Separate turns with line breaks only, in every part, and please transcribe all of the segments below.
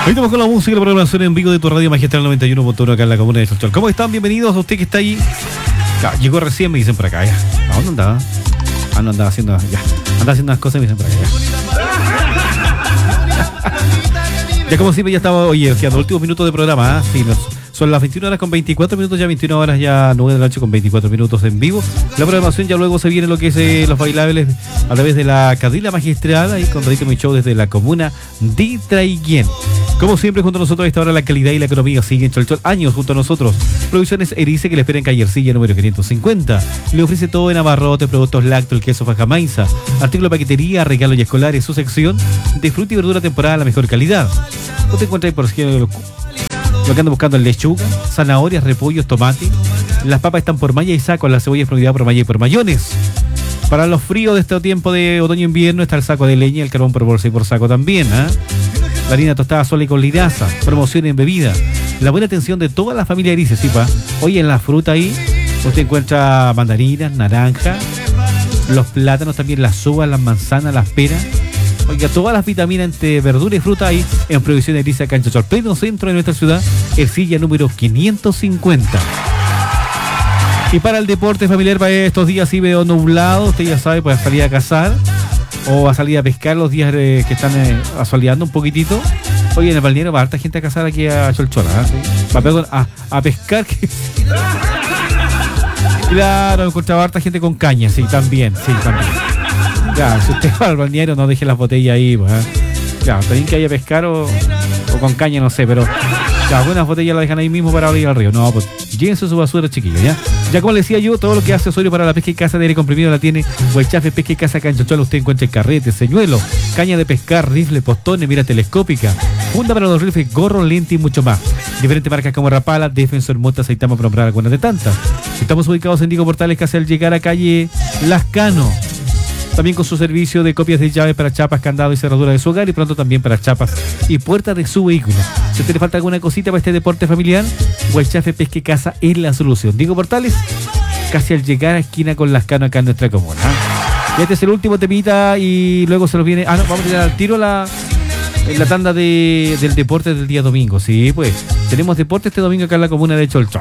Ahí estamos con la música y la programación en vivo de tu radio Magistral 91.1 acá en la comuna de Cholchol. ¿Cómo están? Bienvenidos a usted que está ahí. Ya, llegó recién, me dicen por acá, ya. ¿A dónde andaba? No andaba haciendo, ya. Andaba haciendo unas cosas y me dicen por acá, ya. Ya como siempre ya estaba, oye, quedando los últimos minutos de programa, ¿eh? Sí, son las 21 horas con 24 minutos, ya 21 horas ya 9 de la noche con 24 minutos en vivo. La programación ya luego se viene lo que es los bailables a través de la Cadila Magistral, ahí con Radito Mi Show desde la comuna de Traiguén. Como siempre, junto a nosotros a esta hora la calidad y la economía siguen Cholchol años junto a nosotros. Producciones Erice, que le espera en calle Ercilla número 550. Le ofrece todo en abarrotes, productos lácteos, el queso Fajamaiza, artículos de paquetería, regalos y escolares, su sección de fruta y verdura temporada a la mejor calidad. Usted encuentra ahí por ejemplo lo que anda buscando es lechuga, zanahorias, repollos, tomate. Las papas están por malla y saco, las cebollas propiedad por malla y por mayones. Para los fríos de este tiempo de otoño-invierno está el saco de leña, el carbón por bolsa y por saco también, ¿eh? La harina tostada sola y con linaza, promoción en bebida. La buena atención de toda la familia Erice, sí, pa. Hoy en la fruta ahí, usted encuentra mandarinas, naranjas, los plátanos también, las uvas, las manzanas, las peras. Oiga, todas las vitaminas entre verdura y fruta ahí en Producción Erice acá en Cholchol, pleno centro de nuestra ciudad, Ercilla número 550. Y para el deporte familiar, para estos días sí veo nublado, usted ya sabe, pues salir a cazar o a salir a pescar los días que están asoleando un poquitito. Oye, en el balneario va harta gente a cazar aquí a Cholchol, ¿sí? Va a pescar. Claro, encontraba harta gente con caña, sí, también. Ya, si usted va al balneario no deje las botellas ahí, pues, ya, también que haya pescar o con caña, no sé, pero las buenas botellas las dejan ahí mismo para abrir al río. No, pues llévense su basura, chiquillos, ¿ya? Ya como le decía yo, todo lo que hace accesorio para la pesca y caza de aire comprimido la tiene Huaychafe Pesca y Caza acá en Cholchol. Usted encuentra carrete, señuelo, caña de pescar, rifle, postones, mira telescópica, funda para los rifles, gorro, lente y mucho más. Diferentes marcas como Rapala, Defensor, Mota, Saitama, para nombrar algunas de tantas. Estamos ubicados en Diego Portales, casi al llegar a calle Lascano. También con su servicio de copias de llaves para chapas, candado y cerradura de su hogar y pronto también para chapas y puertas de su vehículo. Si a usted le falta alguna cosita para este deporte familiar, Huaychafe Pesca y Caza es la solución. Diego Portales, casi al llegar a esquina con Lascano acá en nuestra comuna. Y este es el último temita y luego se nos viene... vamos a tirar al tiro en la tanda del deporte del día domingo. Sí, pues, tenemos deporte este domingo acá en la comuna de Cholchol.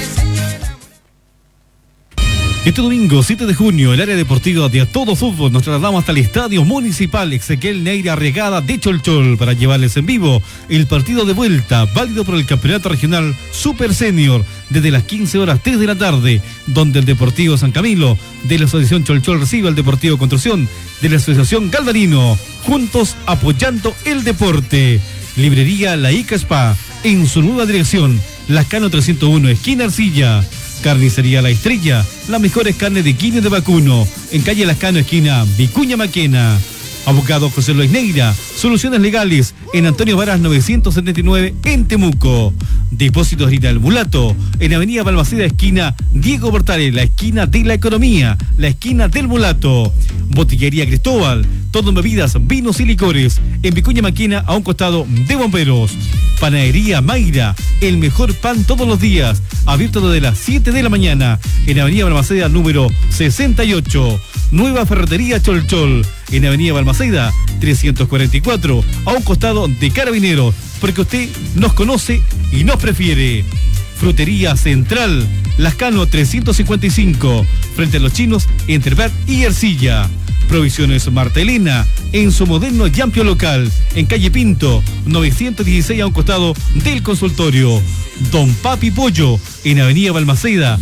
Este domingo, 7 de junio, el área deportiva de A Todo Fútbol nos trasladamos hasta el Estadio Municipal Ezequiel Neira Arriagada de Cholchol para llevarles en vivo el partido de vuelta, válido por el Campeonato Regional Super Senior, desde las 15 horas 3 de la tarde, donde el Deportivo San Camilo de la Asociación Cholchol recibe al Deportivo Construcción de la Asociación Galvarino, juntos apoyando el deporte. Librería La Ica Spa, en su nueva dirección, Lascano 301, esquina Ercilla. Carnicería La Estrella, las mejores carnes de quino y de vacuno, en calle Lascano, esquina Vicuña Maquena. Abogado José Luis Neira, soluciones legales en Antonio Varas 979 en Temuco. Depósitos Harina del Mulato, en avenida Balmaceda, esquina Diego Portales, la esquina de la economía, la esquina del Mulato. Botillería Cristóbal, todo en bebidas, vinos y licores, en Vicuña Maquena, a un costado de Bomberos. Panadería Mayra, el mejor pan todos los días, abierto desde las 7 de la mañana, en avenida Balmaceda número 68. Nueva Ferretería Cholchol, en avenida Balmaceda 344, a un costado de Carabineros, porque usted nos conoce y nos prefiere. Frutería Central, Lascano 355, frente a los chinos, entre Bert y Ercilla. Provisiones Marta Elena, en su moderno y amplio local, en calle Pinto, 916, a un costado del consultorio. Don Papi Pollo, en avenida Balmaceda,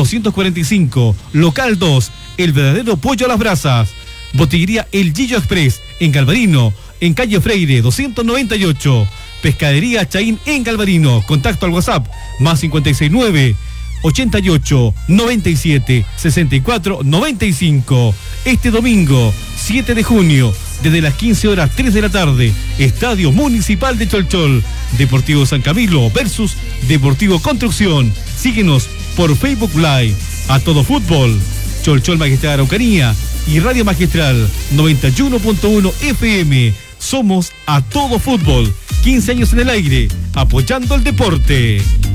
245, local 2, el verdadero pollo a las brasas. Botillería El Gillo Express, en Galvarino, en calle Freire, 298. Pescadería Chaín, en Galvarino, contacto al WhatsApp, más 569 88 97 64 95. Este domingo, 7 de junio, desde las 15 horas 3 de la tarde, Estadio Municipal de Cholchol, Deportivo San Camilo versus Deportivo Construcción. Síguenos por Facebook Live, A Todo Fútbol, Cholchol Magistral Araucanía y Radio Magistral 91.1 FM. Somos A Todo Fútbol, 15 años en el aire, apoyando el deporte.